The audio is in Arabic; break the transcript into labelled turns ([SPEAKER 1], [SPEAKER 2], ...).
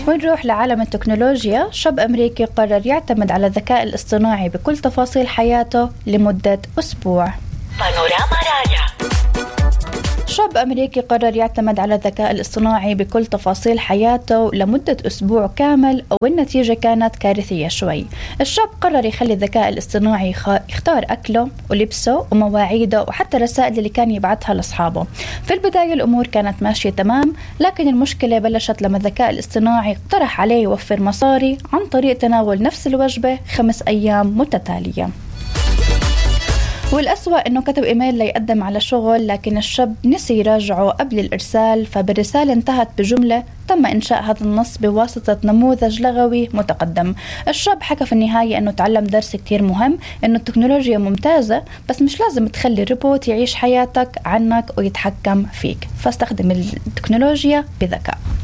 [SPEAKER 1] ونروح لعالم التكنولوجيا. شاب أمريكي قرر يعتمد على الذكاء الاصطناعي بكل تفاصيل حياته لمدة أسبوع. بانوراما راديو. شاب أمريكي قرر يعتمد على الذكاء الاصطناعي بكل تفاصيل حياته لمدة أسبوع كامل، والنتيجة كانت كارثية شوي. الشاب قرر يخلي الذكاء الاصطناعي يختار أكله ولبسه ومواعيده وحتى الرسائل اللي كان يبعثها لأصحابه. في البداية الأمور كانت ماشية تمام، لكن المشكلة بلشت لما الذكاء الاصطناعي اقترح عليه يوفر مصاري عن طريق تناول نفس الوجبة 5 أيام متتالية. والأسوأ أنه كتب إيميل ليقدم على شغل، لكن الشاب نسي يراجعه قبل الإرسال، فبالرسالة انتهت بجملة: تم إنشاء هذا النص بواسطة نموذج لغوي متقدم. الشاب حكى في النهاية أنه تعلم درس كتير مهم، أنه التكنولوجيا ممتازة بس مش لازم تخلي الروبوت يعيش حياتك عنك ويتحكم فيك، فاستخدم التكنولوجيا بذكاء.